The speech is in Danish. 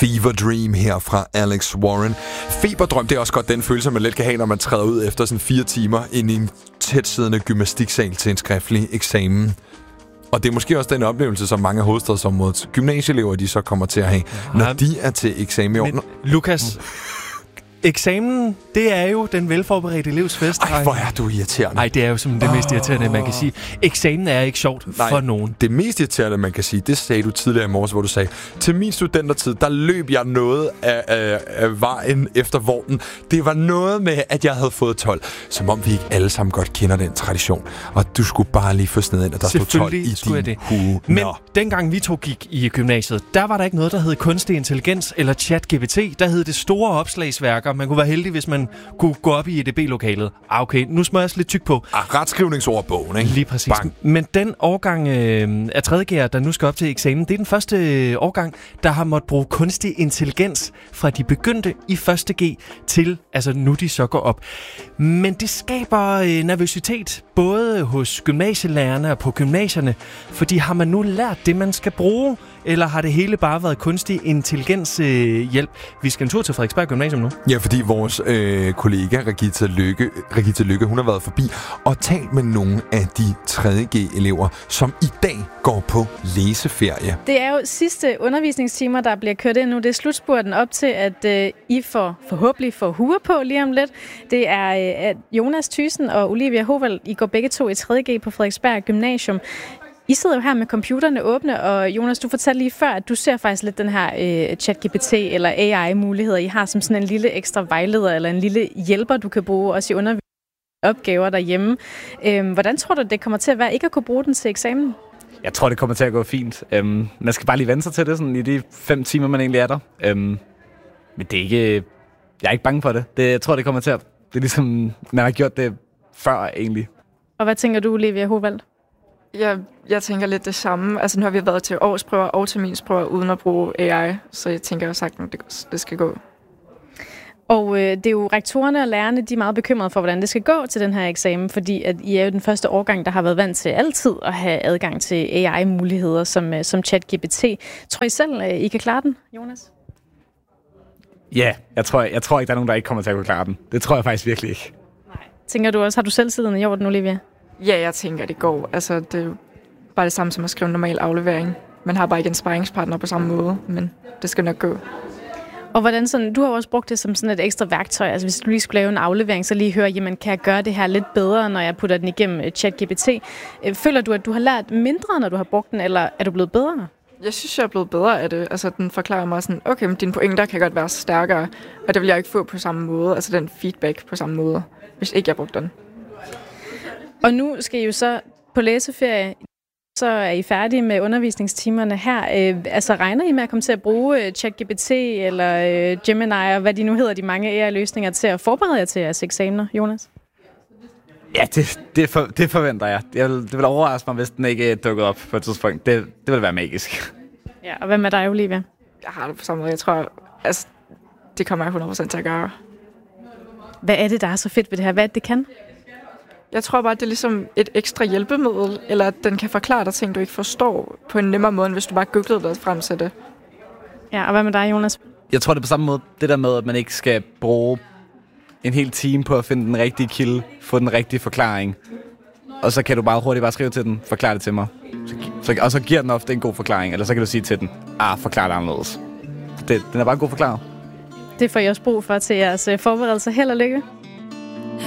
Fever Dream her fra Alex Warren. Feberdrøm, det er også godt den følelse, man let kan have, når man træder ud efter sådan 4 timer ind i en tætsiddende gymnastiksal til en skriftlig eksamen. Og det er måske også den oplevelse, som mange af hovedstadsområdets gymnasieelever, de så kommer til at have, når de er til eksamen i år. Men, Lukas, eksamen, det er jo den velforberedte elevs fest. Ej, hvor er du irriterende. Nej, det er jo simpelthen det mest irriterende, man kan sige. Eksamen er ikke sjovt for nogen. Det mest irriterende, man kan sige, det sagde du tidligere i morges, hvor du sagde, til min studentertid, der løb jeg noget af vejen efter vognen. Det var noget med, at jeg havde fået 12. Som om vi ikke alle sammen godt kender den tradition. Og du skulle bare lige få sned ind, at der stod 12 i din hue. Men dengang vi to gik i gymnasiet, der var der ikke noget, der hed kunstig intelligens eller ChatGPT. Der hed det store opslagsværker. Man kunne være heldig, hvis man kunne gå op i EDB-lokalet. Okay, nu smører jeg lidt tyk på. Retskrivningsordbogen, ikke? Lige præcis. Bang. Men den årgang af 3.G'ere, der nu skal op til eksamen, det er den første årgang, der har måttet bruge kunstig intelligens fra de begyndte i 1.G til, altså nu de så går op. Men det skaber nervøsitet, både hos gymnasielærerne og på gymnasierne, fordi har man nu lært det, man skal bruge, eller har det hele bare været kunstig intelligens hjælp? Vi skal en tur til Frederiksberg Gymnasium nu. Ja, fordi vores kollega Regitze Lykke, hun har været forbi og talt med nogle af de 3.G-elever, som i dag går på læseferie. Det er jo sidste undervisningstimer, der bliver kørt ind nu. Det er slutspurten op til, at I forhåbentlig får huer på lige om lidt. Det er at Jonas Thyssen og Olivia Hovald. I går begge to i 3.G på Frederiksberg Gymnasium. I sidder jo her med computerne åbne, og Jonas, du fortalte lige før, at du ser faktisk lidt den her ChatGPT eller AI-muligheder. I har som sådan en lille ekstra vejleder eller en lille hjælper, du kan bruge også i undervisningsopgaver derhjemme. Hvordan tror du, det kommer til at være ikke at kunne bruge den til eksamen? Jeg tror, det kommer til at gå fint. Man skal bare lige vende sig til det sådan, i de 5 timer, man egentlig er der. Men det er ikke... Jeg er ikke bange for det. Jeg tror, det kommer til at... Det er ligesom, man har gjort det før egentlig. Og hvad tænker du, Olivia Hovald? Jeg tænker lidt det samme. Altså nu har vi været til årsprøver og terminsprøver uden at bruge AI, så jeg tænker jo sagt, at det skal gå. Og det er jo rektorerne og lærerne, de er meget bekymrede for, hvordan det skal gå til den her eksamen, fordi at I er jo den første årgang, der har været vant til altid at have adgang til AI-muligheder som ChatGPT. Tror I selv, I kan klare den, Jonas? Ja, jeg tror ikke, der er nogen, der ikke kommer til at kunne klare den. Det tror jeg faktisk virkelig ikke. Nej. Tænker du også, har du selvtiden i orden, Olivia? Ja, jeg tænker, det går. Altså, det er jo bare det samme som at skrive en normal aflevering. Man har bare ikke en sparringspartner på samme måde, men det skal nok gå. Og hvordan sådan, du har også brugt det som sådan et ekstra værktøj. Altså hvis du lige skulle lave en aflevering, så lige høre, jamen kan jeg gøre det her lidt bedre, når jeg putter den igennem ChatGPT? Føler du, at du har lært mindre, når du har brugt den, eller er du blevet bedre? Jeg synes, jeg er blevet bedre af det. Altså den forklarer mig sådan, okay, men dine pointer kan godt være stærkere, og det vil jeg ikke få på samme måde. Altså den feedback på samme måde, hvis ikke jeg brugte den. Og nu skal I jo så på læseferie, så er I færdige med undervisningstimerne her. Altså regner I med at komme til at bruge ChatGPT eller Gemini og hvad de nu hedder, de mange AI-løsninger til at forberede jer til jeres eksamener, Jonas? Ja, det forventer jeg. Det vil overraske mig, hvis den ikke dukkede op på et tidspunkt. Det vil være magisk. Ja, og hvad med dig, Olivia? Jeg har det på samme måde. Jeg tror, altså, det kommer jeg 100% til at gøre. Hvad er det, der er så fedt ved det her? Hvad er det kan? Jeg tror bare, det er ligesom et ekstra hjælpemiddel, eller at den kan forklare dig ting, du ikke forstår på en nemmere måde, end hvis du bare googlede dig frem til det. Ja, og hvad med dig, Jonas? Jeg tror, det er på samme måde. Det der med, at man ikke skal bruge en hel time på at finde den rigtige kilde, få den rigtige forklaring. Og så kan du bare hurtigt skrive til den, forklare det til mig. Og så giver den ofte en god forklaring, eller så kan du sige til den, forklar det anderledes. Den er bare en god forklaring. Det får I også brug for til jeres forberedelse. Held og lykke.